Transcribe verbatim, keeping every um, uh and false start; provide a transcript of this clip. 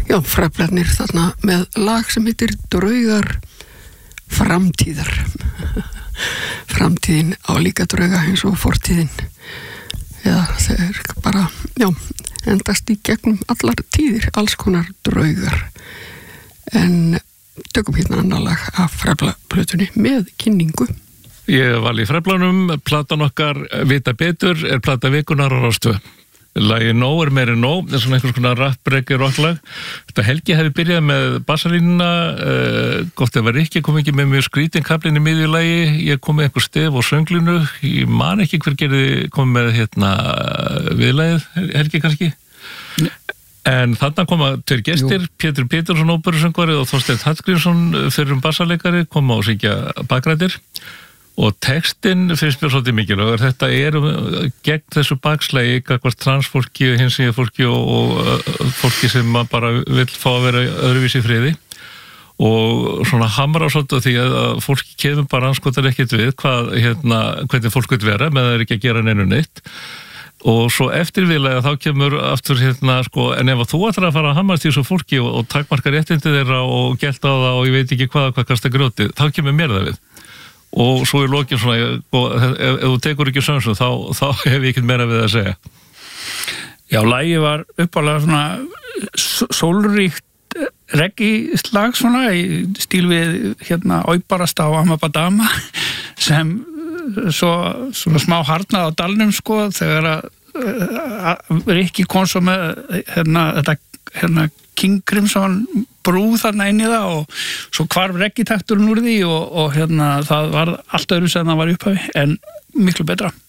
Já, Fræflarnir þarna með lag sem heitir Draugar framtíðar. Framtíðin á líka drauga eins og fortíðin. Já, það er bara, já, endast í gegnum allar tíðir, alls konar draugar. En tökum hérna annar lag af Fræflaplötunni með kynningu. Ég var í Fræflanum, platan okkar Vita betur er plata vikunar á Rás tvö. Lagi Nó er meiri Nó, er svona einhvers konar rap-reggae rocklag. Þetta Helgi hefði byrjað með bassalínuna, uh, gott ef að Rikki kom ekki með mjög skrítinkaflinn í miðjulagi, ég kom með einhver stef og sönglinu, ég man ekki hver gerði kom með hérna viðlagið, Helgi kannski. Nei. En þarna koma tveir gestir, Jú. Pétur Pétursson óperusöngvari og Þorsteinn Hallgrímsson fyrrum bassaleikari koma og syngja bakrættir. Og textinn finnst mér svolítið mikilvægur. Þetta er gegn þessu bakslagi, gagnvart transfólki, hinsegin fólki og, og fólki sem bara vill fá að vera öðruvísi í friði. Og svona hamra svolítið því að fólki kemur bara anskotar ekkert við hvað, hérna, hvernig fólk vil vera með það er ekki að gera neinu neitt. Og svo eftirviðlega þá kemur aftur hérna, sko, en ef þú ætlar að fara að hamast í þessu fólki og, og takmarka réttindi þeirra og gelta á það og ég veit ekki hvað, hvað kasta grjóti, þá kemur mér það við. Og svo í lokin svona, ef, ef þú tekur ekki sömsum, þá, þá hef ég ekkert meira við að segja. Já, lagið var uppalega svona sólríkt reggae slag svona, í stíl við hérna Óibarasta og Amabadama, sem svo svona smá harnað á dalnum, sko, þegar að, að Rikki kom svo með hérna, þetta, hérna, King Crimson brú þarna inn í það og svo hvarf reggitakturinn úr því og, og hérna það var allt öðru sem það var upphafi en miklu betra.